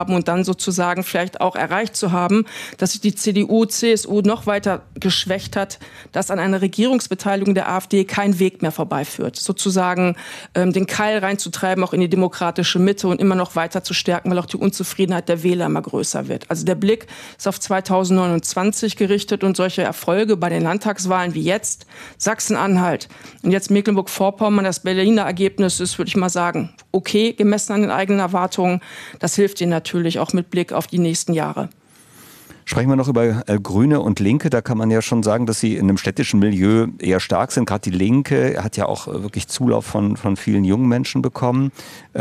und dann sozusagen vielleicht auch erreicht zu haben, dass sich die CDU, CSU noch weiter geschwächt hat, dass an einer Regierungsbeteiligung der AfD kein Weg mehr vorbeiführt. Sozusagen den Keil reinzutreiben, auch in die demokratische Mitte und immer noch weiter zu stärken, weil auch die Unzufriedenheit der Wähler immer größer wird. Also der Blick ist auf 2029 gerichtet und solche Erfolge bei den Landtagswahlen wie jetzt, Sachsen-Anhalt und jetzt Mecklenburg-Vorpommern, das Berliner Ergebnis ist, würde ich mal sagen, okay, gemessen an den eigenen Erwartungen. Das hilft ihnen natürlich auch mit Blick auf die nächsten Jahre. Sprechen wir noch über Grüne und Linke. Da kann man ja schon sagen, dass sie in einem städtischen Milieu eher stark sind. Gerade die Linke hat ja auch wirklich Zulauf von vielen jungen Menschen bekommen.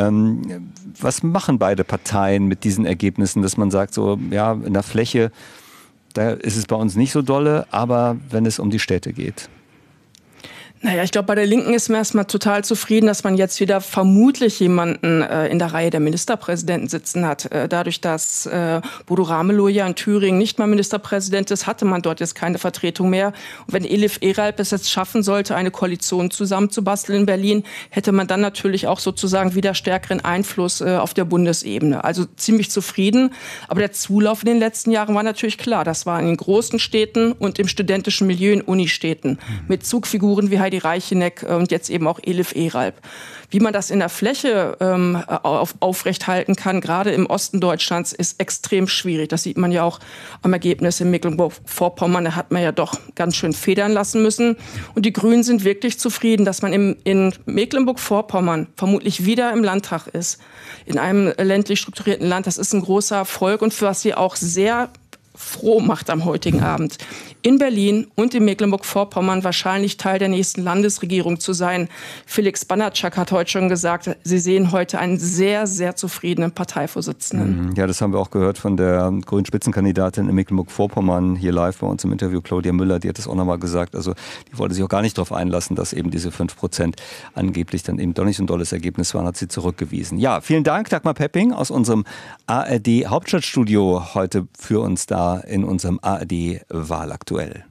Was machen beide Parteien mit diesen Ergebnissen, dass man sagt, so ja, in der Fläche, da ist es bei uns nicht so dolle, aber wenn es um die Städte geht? Naja, ich glaube, bei der Linken ist man erstmal total zufrieden, dass man jetzt wieder vermutlich jemanden in der Reihe der Ministerpräsidenten sitzen hat. Dadurch, dass Bodo Ramelow ja in Thüringen nicht mal Ministerpräsident ist, hatte man dort jetzt keine Vertretung mehr. Und wenn Elif Eralp es jetzt schaffen sollte, eine Koalition zusammenzubasteln in Berlin, hätte man dann natürlich auch sozusagen wieder stärkeren Einfluss auf der Bundesebene. Also ziemlich zufrieden. Aber der Zulauf in den letzten Jahren war natürlich klar. Das war in den großen Städten und im studentischen Milieu in Unistädten. Mit Zugfiguren wie Heidi Reicheneck und jetzt eben auch Elif Eralp. Wie man das in der Fläche aufrechthalten kann, gerade im Osten Deutschlands, ist extrem schwierig. Das sieht man ja auch am Ergebnis in Mecklenburg-Vorpommern. Da hat man ja doch ganz schön federn lassen müssen. Und die Grünen sind wirklich zufrieden, dass man in Mecklenburg-Vorpommern vermutlich wieder im Landtag ist. In einem ländlich strukturierten Land. Das ist ein großer Erfolg und für was sie auch sehr froh macht am heutigen Abend. In Berlin und in Mecklenburg-Vorpommern wahrscheinlich Teil der nächsten Landesregierung zu sein. Felix Banatschak hat heute schon gesagt, sie sehen heute einen sehr, sehr zufriedenen Parteivorsitzenden. Ja, das haben wir auch gehört von der grünen Spitzenkandidatin in Mecklenburg-Vorpommern hier live bei uns im Interview, Claudia Müller, die hat das auch nochmal gesagt. Also die wollte sich auch gar nicht darauf einlassen, dass eben diese 5% angeblich dann eben doch nicht so ein tolles Ergebnis waren, hat sie zurückgewiesen. Ja, vielen Dank, Dagmar Pepping aus unserem ARD Hauptstadtstudio heute für uns da in unserem ARD Wahlaktuell.